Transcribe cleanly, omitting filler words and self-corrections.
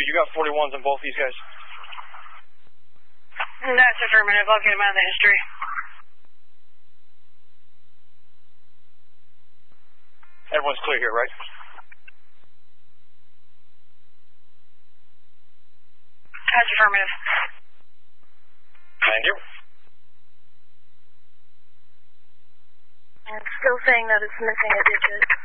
You got 41s on both these guys? That's affirmative. I'll get them out of the history. Everyone's clear here, right? That's affirmative. Thank you. And still saying that it's missing a digit.